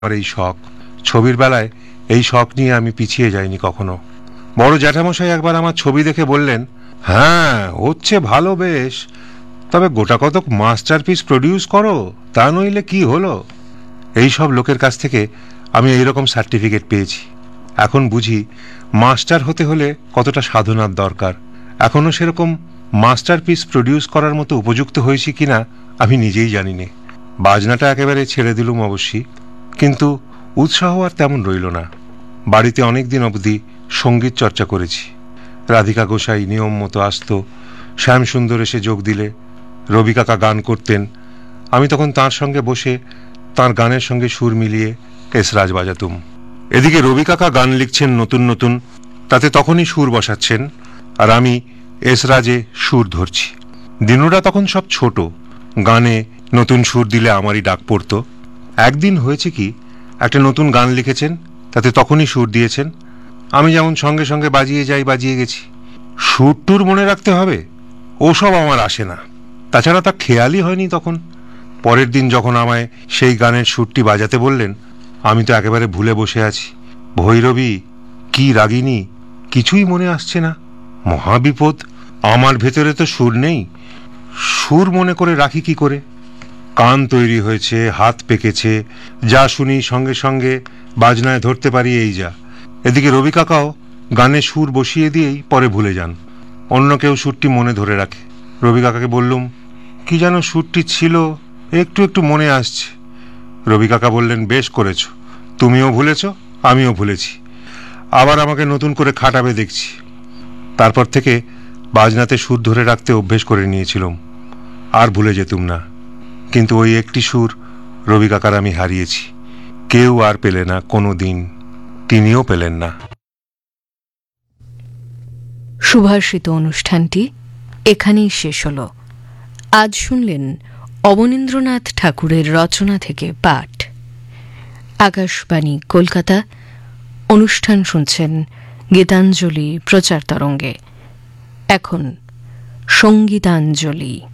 আর এই শখ, ছবির বেলায় এই শখ নিয়ে আমি পিছিয়ে যাইনি কখনো। বড় জ্যাঠামশাই একবার আমার ছবি দেখে বললেন, হ্যাঁ হচ্ছে ভালো বেশ, তবে গোটা কতক মাস্টারপিস প্রডিউস করো, তা নইলে কি হলো। এই সব লোকের কাছ থেকে আমি এইরকম সার্টিফিকেট পেয়েছি। এখন বুঝি মাস্টার হতে হলে কতটা সাধনার দরকার। এখনো সেরকম মাস্টারপিস প্রডিউস করার মতো উপযুক্ত হয়েছি কিনা আমি নিজেই জানি নে। বাজনাটা একেবারে ছেড়ে দিলুম অবশ্যই, কিন্তু উৎসাহ আর তেমন রইল না। বাড়িতে অনেক দিন অবধি সঙ্গীত চর্চা করেছি। রাধিকা গোসাই নিয়ম মতো আসতো, শ্যামসুন্দর এসে যোগ দিলে, রবি কাকা গান করতেন, আমি তখন তাঁর সঙ্গে বসে তাঁর গানের সঙ্গে সুর মিলিয়ে এসরাজ বাজাতুম। এদিকে রবি কাকা গান লিখছেন নতুন নতুন, তাতে তখনই সুর বসাচ্ছেন, আর আমি এসরাজে সুর ধরছি। দিনুরা তখন সব ছোট, গানে নতুন সুর দিলে আমারই ডাক পড়তো। একদিন হয়েছে কি, একটা নতুন গান লিখেছেন, তাতে তখনই সুর দিয়েছেন। আমি যেমন সঙ্গে সঙ্গে বাজিয়ে যাই, বাজিয়ে গেছি। সুর টুর মনে রাখতে হবে ওসব আমার আসে না, তাছাড়া তা খেয়ালই হয়নি তখন। পরের দিন যখন আমায় সেই গানের সুরটি বাজাতে বললেন, আমি তো একেবারে ভুলে বসে আছি। ভৈরবী কি রাগিনী কিছুই মনে আসছে না। মহাবিপদ, আমার ভেতরে তো সুর নেই, সুর মনে করে রাখি কি করে। কান তৈরি হয়েছে, হাত পেকেছে, যা শুনি সঙ্গে সঙ্গে বাজনায় ধরতে পারি, এই যা। এদিকে রবি কাকাও গানে সুর বসিয়ে দিয়েই পরে ভুলে যান। অন্য কেউ সুরটি মনে ধরে রাখে। রবি কাকাকে বললুম, কি যেন সুরটি ছিল, একটু একটু মনে আসছে। রবি কাকা বললেন, বেশ করেছ, তুমিও ভুলেছ, আমিও ভুলেছি, আবার আমাকে নতুন করে খাটাবে দেখছি। তারপর থেকে বাজনাতে সুর ধরে রাখতে অভ্যেস করে নিয়েছিলাম, আর ভুলে যেতুম না। কিন্তু ওই একটি সুর রবি কাকার আমি হারিয়েছি, কেউ আর পেলে না কোনো দিন, তিনিও পেলেন না। সুভাষিত অনুষ্ঠানটি এখানেই শেষ হল। আজ শুনলেন অবনীন্দ্রনাথ ঠাকুরের রচনা থেকে পাঠ। আকাশবাণী কলকাতা। অনুষ্ঠান শুনছেন গীতাঞ্জলি প্রচার তরঙ্গে। এখন সঙ্গীতাঞ্জলি।